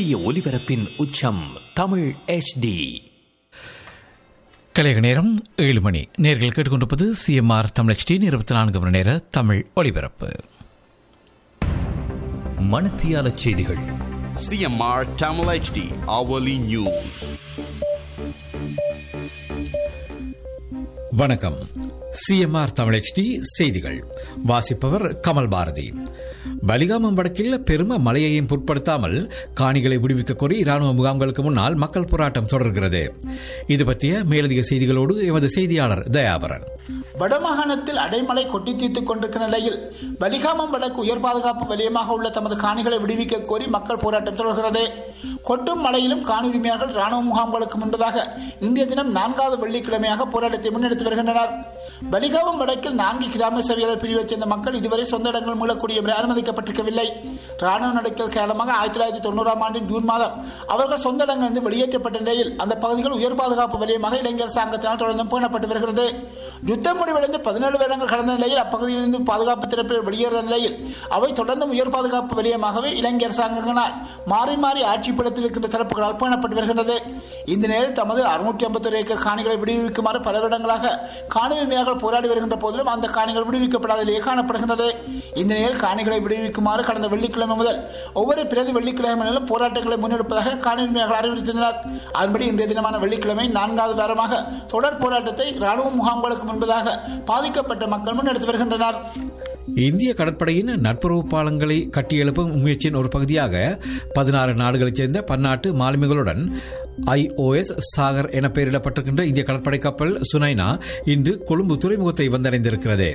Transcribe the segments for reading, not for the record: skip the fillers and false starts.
துல்லிய ஒலிபரப்பின் உச்சம் தமிழ் HD. கலையக நேரம் 7 மணி. நேர்கள் கேட்டுக்கொண்டிருப்பது CMR தமிழ் HD 24 மணி நேர தமிழ் ஒலிபரப்பு. மணத்தியால செய்திகள். CMR Tamil HD hourly news. வணக்கம். CMR தமிழ் HD செய்திகள் வாசிப்பவர் கமல் பாரதி. வலிகாமம் வடக்கில் பெரும் மழையையும் பொருட்படுத்தாமல் காணிகளை விடுவிக்க கோரி இராணுவ முகாம்களுக்கு முன்னால் மக்கள் போராட்டம் தொடர்கிறது. இது பற்றிய மேலதிக செய்திகளோடு எமது செய்தியாளர் தயாபரன். வடமாகாணத்தில் அடைமழை கொட்டி தீர்த்துக் கொண்டிருக்கிற நிலையில் வலிகாமம் வடக்கு உயர் பாதுகாப்பு வலயமாக உள்ள தமது காணிகளை விடுவிக்க கோரி மக்கள் போராட்டம் தொடர்கிறது. கொட்டும் மழையிலும் காணி உரிமையாளர்கள் ராணுவ முகாம்களுக்கு முன்பதாக இன்றைய தினம் 4வது வெள்ளிக்கிழமையாக போராட்டத்தை முன்னெடுத்து வருகின்றனர். வலிகாமம் வடக்கில் 4 கிராம சேவையாளர் பிரிவைச் சேர்ந்த மக்கள் இதுவரை சொந்த இடங்கள் மீளக்கூடிய அனுமதிக்கப்பட்டிருக்கவில்லை. ராணுவ நடக்கல் காரணமாக 1990 ஆண்டின் ஜூன் மாதம் அவர்கள் சொந்த இடங்களிலிருந்து வெளியேற்றப்பட்ட நிலையில் அந்த பகுதிகள் உயர் பாதுகாப்பு வலயமாக இலங்கை அரசாங்கத்தினால் தொடர்ந்து பேணப்பட்டு வருகிறது. யுத்தம் முடிவடைந்து 17 வருடங்கள் கடந்த நிலையில் அப்பகுதியிலிருந்து பாதுகாப்பு தரப்பில் வெளியேறிய நிலையில் அவை தொடர்ந்து உயர் பாதுகாப்பு வலயமாகவே இலங்கை அரசாங்கங்களால் மாறி மாறி ஆட்சிப்படத்தில் இருக்கின்ற தரப்புகளால் பேணப்பட்டு வருகிறது. இந்த நிலையில் தமது 651 ஏக்கர் காணிகளை விடுவிக்குமாறு பல வருடங்களாக காணி உரிமையாளர்கள் போராடி வருகின்ற போதிலும் அந்த காணிகள் விடுவிக்கப்படாதே காணப்படுகின்றது. இந்த நிலையில் காணிகளை விடுவிக்குமாறு கடந்த வெள்ளிக்கிழமை முதல் ஒவ்வொரு பிரதி வெள்ளிக்கிழமையிலும் போராட்டங்களை முன்னெடுப்பதாக காணி உரிமையாளர்கள் அறிவித்திருந்தனர். அதன்படி இன்றைய தினமான வெள்ளிக்கிழமை 4வது வாரமாக தொடர் போராட்டத்தை ராணுவ முகாம்களுக்கு முன்பதாக பாதிக்கப்பட்ட மக்கள் முன்னெடுத்து வருகின்றனர். இந்திய கடற்படையின் நட்புறவு பாலங்களை கட்டியெழுப்பும் முயற்சியின் ஒரு பகுதியாக 16 நாடுகளைச் சேர்ந்த பன்னாட்டு மாலுமிகளுடன் IOS சாகர் என பெயரிடப்பட்டிருக்கின்ற இந்திய கடற்படை கப்பல் சுனைனா இன்று கொழும்பு துறைமுகத்தை வந்தடைந்திருக்கிறது.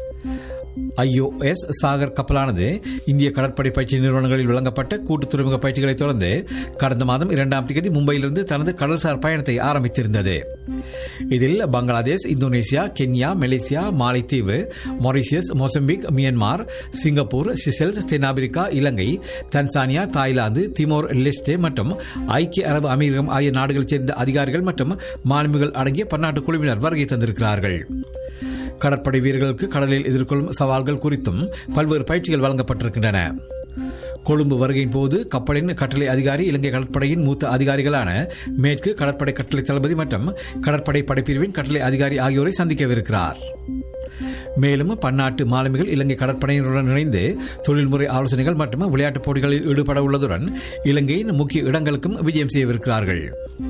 IOS சாகர் கப்பலானது இந்திய கடற்படை பயிற்சி நிறுவனங்களில் வழங்கப்பட்ட கூட்டு துறைமுக பயிற்சிகளை தொடர்ந்து கடந்த மாதம் 2ஆம் தேதி மும்பையிலிருந்து தனது கடல்சார் பயணத்தை ஆரம்பித்திருந்தது. இதில் Bangladesh, Indonesia, Kenya, Malaysia, மாலைத்தீவு, Mauritius, Mozambique, Myanmar, Singapore, சிசெல்ஸ், தென்னாப்பிரிக்கா, இலங்கை, தன்சானியா, தாய்லாந்து, திமோர் லெஸ்டே மற்றும் ஐக்கிய அரபு அமீரகம் ஆகிய நாடுகளைச் சேர்ந்த அதிகாரிகள் மற்றும் மாலுமிகள் அடங்கிய பன்னாட்டு குழுவினர் வருகை தந்திருக்கிறார்கள். கடற்படை வீரர்களுக்கு கடலில் எதிர்கொள்ளும் சவால்கள் குறித்தும் பல்வேறு பயிற்சிகள் வழங்கப்பட்டிருக்கின்றன. கொழும்பு வருகையின் போது கப்பலின் கட்டளை அதிகாரி, இலங்கை கடற்படையின் மூத்த அதிகாரிகளான மேற்கு கடற்படை கட்டளை தளபதி மற்றும் கடற்படை படைப்பிரிவின் கட்டளை அதிகாரி ஆகியோரை சந்திக்கவிருக்கிறார். மேலும் பன்னாட்டு மாலுமிகள் இலங்கை கடற்படையினருடன் இணைந்து தொழில்முறை ஆலோசனைகள் மற்றும் விளையாட்டுப் போட்டிகளில் ஈடுபட உள்ளதுடன் இலங்கையின் முக்கிய இடங்களுக்கும் விஜயம் செய்யவிருக்கிறார்கள்.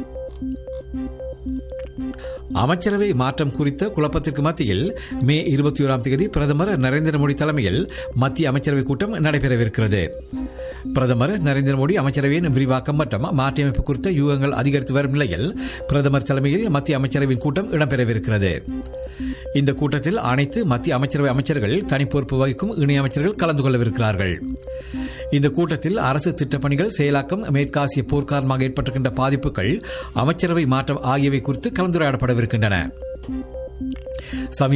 அமைச்சரவை மாற்றம் குறித்த குழப்பத்திற்கு மத்தியில் மே 21ஆம் தேதி பிரதமர் நரேந்திர மோடி தலைமையில் மத்திய அமைச்சரவை கூட்டம் நடைபெறவிருக்கிறது. பிரதமர் நரேந்திர மோடி அமைச்சரவையின் விரிவாக்கம் மற்றும் மாற்றியமைப்பு குறித்த யூகங்கள் அதிகரித்து வரும் நிலையில் பிரதமர் தலைமையில் மத்திய அமைச்சரவையின் கூட்டம் இடம்பெறவிருக்கிறது. இந்த கூட்டத்தில் அனைத்து மத்திய அமைச்சரவை அமைச்சர்கள் தனிப்பொறுப்பு வகிக்கும் இணையமைச்சர்கள் கலந்து கொள்ளவிருக்கிறார்கள். இந்த கூட்டத்தில் அரசு திட்டப்பணிகள், செயலாக்கம், மேற்காசிய போர் காரணமாக ஏற்பட்டிருக்கின்ற பாதிப்புகள், அமைச்சரவை மாற்றம் ஆகியவை குறித்து கலந்துரையாடப்படவிருக்கின்றன.